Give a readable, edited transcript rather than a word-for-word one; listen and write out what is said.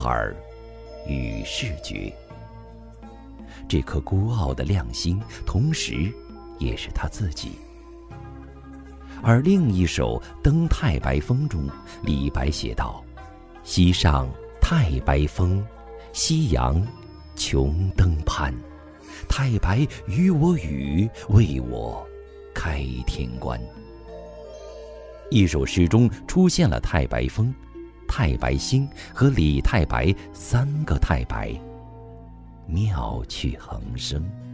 而与世绝。这颗孤傲的亮星，同时也是他自己。而另一首《登太白峰》中，李白写道：西上太白峰，夕阳穷登攀。太白与我语，为我开天关。一首诗中出现了太白峰、太白星和李太白三个太白，妙趣横生。